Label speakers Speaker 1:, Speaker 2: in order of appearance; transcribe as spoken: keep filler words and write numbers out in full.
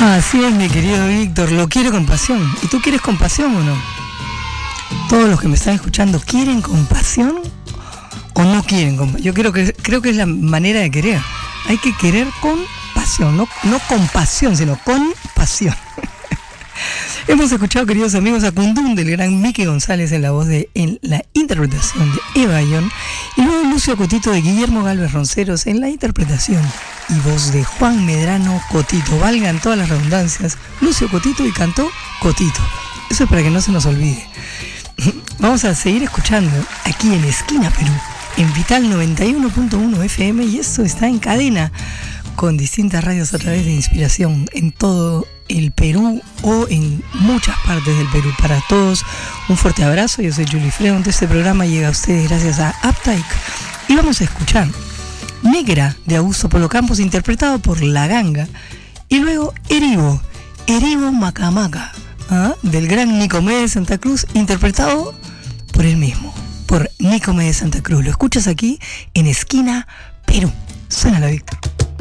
Speaker 1: Así es, mi querido Víctor, lo quiero con pasión. ¿Y tú quieres compasión o no? Todos los que me están escuchando, ¿quieren compasión o no quieren compasión? Yo creo que, creo que es la manera de querer. Hay que querer con pasión, no, no con pasión, sino con pasión. Hemos escuchado, queridos amigos, a Kundún del gran Miki González en la voz de, en la interpretación de Eva Ayón, y luego Lucio Cotito de Guillermo Gálvez Ronceros en la interpretación y voz de Juan Medrano Cotito. Valgan todas las redundancias, Lucio Cotito y cantó Cotito. Eso es para que no se nos olvide. Vamos a seguir escuchando aquí en Esquina Perú, en Vital noventa y uno punto uno F M, y esto está en cadena con distintas radios a través de Inspiración en todo el Perú o en muchas partes del Perú. Para todos, un fuerte abrazo. Yo soy Julie Freund. Este programa llega a ustedes gracias a Uptake. Y vamos a escuchar Negra de Augusto Polo Campos, interpretado por La Ganga. Y luego Erivo, Erivo Macamaca, ¿ah? del gran Nicomé de Santa Cruz, interpretado por él mismo, por Nicomé de Santa Cruz. Lo escuchas aquí en Esquina Perú. Suénala, Víctor.